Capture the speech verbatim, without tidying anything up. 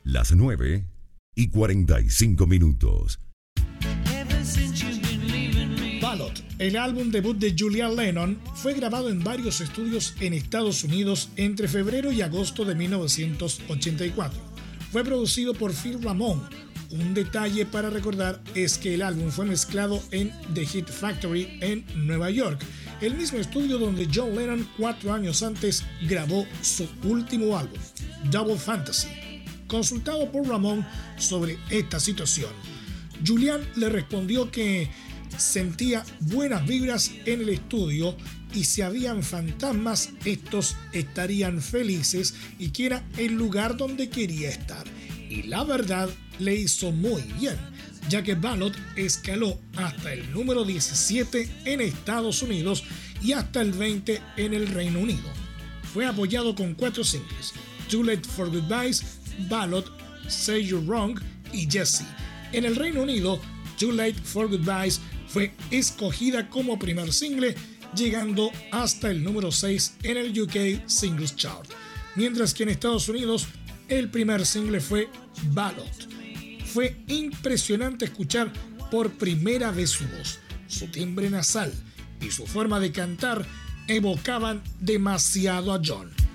Las nueve y cuarenta y cinco minutos. Ballot, el álbum debut de Julian Lennon, fue grabado en varios estudios en Estados Unidos entre febrero y agosto de mil novecientos ochenta y cuatro. Fue producido por Phil Ramone. Un detalle para recordar es que el álbum fue mezclado en The Hit Factory en Nueva York, el mismo estudio donde John Lennon cuatro años antes grabó su último álbum, Double Fantasy. Consultado por Ramone sobre esta situación, Julian le respondió que sentía buenas vibras en el estudio y si habían fantasmas, estos estarían felices y que era el lugar donde quería estar. Y la verdad le hizo muy bien, ya que Ballot escaló hasta el número diecisiete en Estados Unidos y hasta el veinte en el Reino Unido. Fue apoyado con cuatro singles: Too Late for Goodbyes, Ballot, Say You're Wrong y Jessie. En el Reino Unido, Too Late for Goodbyes fue escogida como primer single, llegando hasta el número seis en el U K Singles Chart, mientras que en Estados Unidos el primer single fue Ballot. Fue impresionante escuchar por primera vez su voz, su timbre nasal y su forma de cantar evocaban demasiado a John.